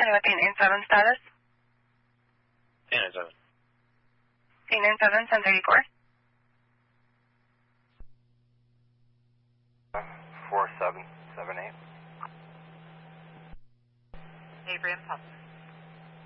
you with the 897 status? 897. 897, 1034. 4778. Abraham Thompson.